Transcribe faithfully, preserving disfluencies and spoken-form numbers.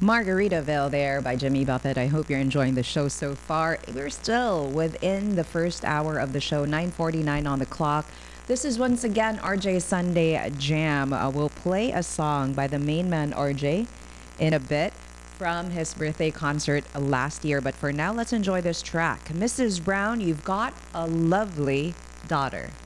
Margaritaville there by Jimmy Buffett. I hope you're enjoying the show so far. We're still within the first hour of the show, nine forty-nine on the clock. This is once again R J Sunday Jam. Uh, we'll play a song by the main man R J in a bit from his birthday concert last year. But for now, let's enjoy this track. Missus Brown, you've got a lovely daughter.